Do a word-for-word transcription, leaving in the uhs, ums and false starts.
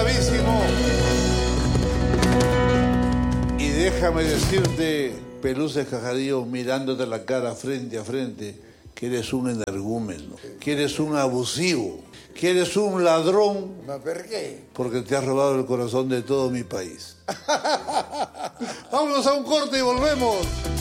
bravísimo. Y déjame decirte, Pelusa Escajarillo, mirándote la cara frente a frente, que eres un energúmeno, que eres un abusivo, que eres un ladrón. ¿Por qué? Porque te has robado el corazón de todo mi país. Vámonos a un corte y volvemos.